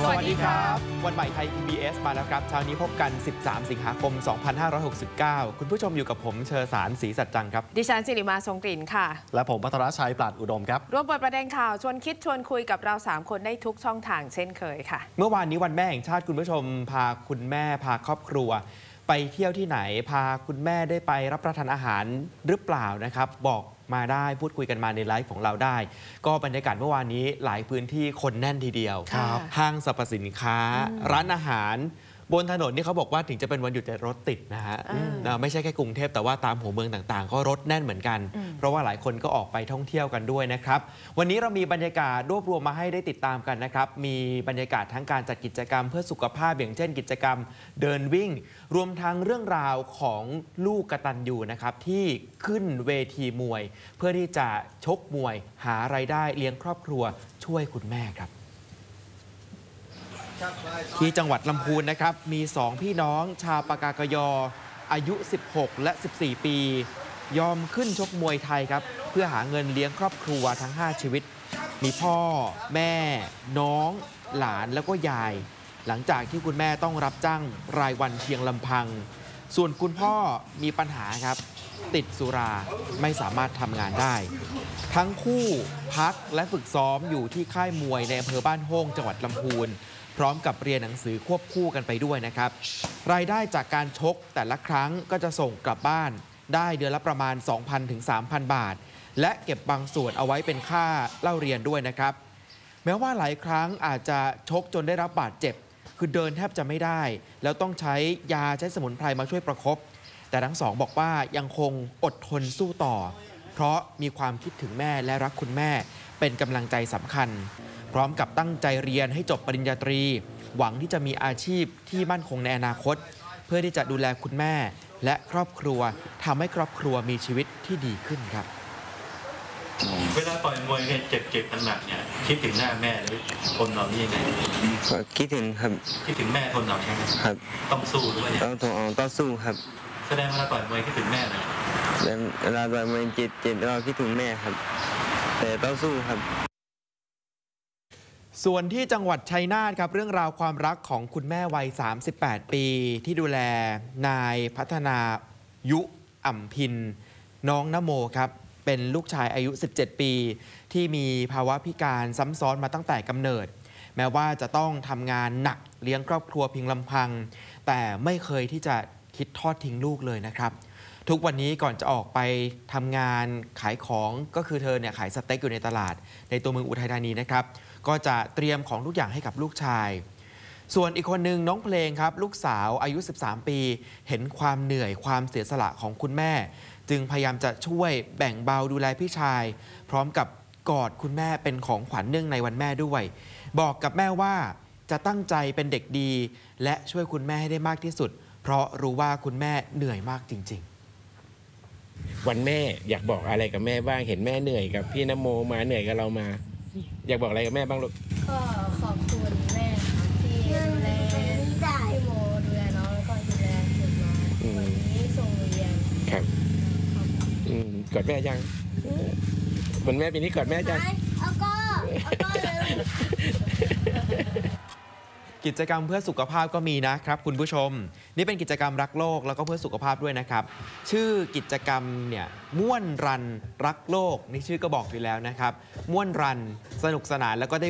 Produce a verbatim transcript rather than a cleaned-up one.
สวัสดีครับวันใหม่ไทย พี บี เอส มาแล้วครับเช้านี้พบกันสิบสามสิงหาคมสองพันห้าร้อยหกสิบเก้าคุณผู้ชมอยู่กับผมเชอสารศรีสัจจังครับดิฉันสิริมาทรงกลิ่นค่ะและผมภัทรชัยปราดอุดมครับร่วมเปิดประเด็นข่าวชวนคิดชวนคุยกับเราสามคนได้ทุกช่องทางเช่นเคยค่ะเมื่อวานนี้วันแม่แห่งชาติคุณผู้ชมพาคุณแม่พาครอบครัวไปเที่ยวที่ไหนพาคุณแม่ได้ไปรับประทานอาหารหรือเปล่านะครับบอกมาได้พูดคุยกันมาในไลฟ์ของเราได้ก็บรรยากาศเมื่อวานนี้หลายพื้นที่คนแน่นทีเดียวห้างสรรพสินค้าร้านอาหารบนถนนนี่เขาบอกว่าถึงจะเป็นวันหยุดแต่รถติดนะฮะไม่ใช่แค่กรุงเทพแต่ว่าตามหัวเมืองต่างๆก็รถแน่นเหมือนกันเพราะว่าหลายคนก็ออกไปท่องเที่ยวกันด้วยนะครับวันนี้เรามีบรรยากาศรวบรวมมาให้ได้ติดตามกันนะครับมีบรรยากาศทั้งการจัดกิจกรรมเพื่อสุขภาพอย่างเช่นกิจกรรมเดินวิ่งรวมทั้งเรื่องราวของลูกกตัญญูนะครับที่ขึ้นเวทีมวยเพื่อที่จะชกมวยหารายได้เลี้ยงครอบครัวช่วยคุณแม่ครับที่จังหวัดลำพูนนะครับมีสองพี่น้องชาวปากากยออายุสิบหกและสิบสี่ปียอมขึ้นชกมวยไทยครับเพื่อหาเงินเลี้ยงครอบครัวทั้งห้าชีวิตมีพ่อแม่น้องหลานแล้วก็ยายหลังจากที่คุณแม่ต้องรับจ้างรายวันเพียงลำพังส่วนคุณพ่อมีปัญหาครับติดสุราไม่สามารถทำงานได้ทั้งคู่พักและฝึกซ้อมอยู่ที่ค่ายมวยในอำเภอบ้านโฮ่งจังหวัดลำพูนพร้อมกับเรียนหนังสือควบคู่กันไปด้วยนะครับรายได้จากการชกแต่ละครั้งก็จะส่งกลับบ้านได้เดือนละประมาณ สองพัน ถึง สามพัน บาทและเก็บบางส่วนเอาไว้เป็นค่าเล่าเรียนด้วยนะครับแม้ว่าหลายครั้งอาจจะชกจนได้รับบาดเจ็บคือเดินแทบจะไม่ได้แล้วต้องใช้ยาใช้สมุนไพรมาช่วยประคบแต่ทั้งสองบอกว่ายังคงอดทนสู้ต่อเพราะมีความคิดถึงแม่และรักคุณแม่เป็นกำลังใจสำคัญพร้อมกับตั้งใจเรียนให้จบปริญญาตรีหวังที่จะมีอาชีพที่มั่นคงในอนาคตเพื่อที่จะดูแลคุณแม่และครอบครัวทำให้ครอบครัวมีชีวิตที่ดีขึ้นครับเวลาต่อยมวยเนี่ยเจ็บๆหนักๆเนี่ยคิดถึงหน้าแม่หรือทนเอานี่ยังไงคิดถึงครับคิดถึงแม่ทนเอาใช่ไหมครับต้องสู้ด้วยต้องต้องต้องสู้ครับแสดงเวลาต่อยมวยคิดถึงแม่เลยเวลาต่อยมวยเจ็บเจ็บเราคิดถึงแม่ครับแต่ต้องสู้ครับส่วนที่จังหวัดชัยนาทครับเรื่องราวความรักของคุณแม่วัยสามสิบแปดปีที่ดูแลนายพัฒนายุอ่ำพินน้องนโมครับเป็นลูกชายอายุสิบเจ็ดปีที่มีภาวะพิการซ้ำซ้อนมาตั้งแต่กำเนิดแม้ว่าจะต้องทำงานหนักเลี้ยงครอบครัวเพียงลำพังแต่ไม่เคยที่จะคิดทอดทิ้งลูกเลยนะครับทุกวันนี้ก่อนจะออกไปทำงานขายของก็คือเธอเนี่ยขายสเต็กอยู่ในตลาดในตัวเมืองอุทัยธานีนะครับก็จะเตรียมของทุกอย่างให้กับลูกชายส่วนอีกคนหนึ่งน้องเพลงครับลูกสาวอายุสิบสามปีเห็นความเหนื่อยความเสียสละของคุณแม่จึงพยายามจะช่วยแบ่งเบาดูแลพี่ชายพร้อมกับกอดคุณแม่เป็นของขวัญเนื่องในวันแม่ด้วยบอกกับแม่ว่าจะตั้งใจเป็นเด็กดีและช่วยคุณแม่ให้ได้มากที่สุดเพราะรู้ว่าคุณแม่เหนื่อยมากจริงๆวันแม่อยากบอกอะไรกับแม่บ้างเห็นแม่เหนื่อยกับพี่นโมมาเหนื่อยกับเรามาอยากบอกอะไรกับแม่บ้างลูกก็ขอบคุณแม่ที่ดูแลพี่โมดูแลน้องแล้วก็ดูแลผมมาวันนี้ส่งเรียนครับอืมกอดแม่ยังวันแม่ปีนี้กอดแม่ยังเอาก็เอาก็เลยกิจกรรมเพื่อสุขภาพก็มีนะครับคุณผู้ชมนี่เป็นกิจกรรมรักโลกแล้วก็เพื่อสุขภาพด้วยนะครับชื่อกิจกรรมเนี่ยม่วนรันรักโลกนี่ชื่อก็บอกอยู่แล้วนะครับม่วนรันสนุกสนานแล้วก็ได้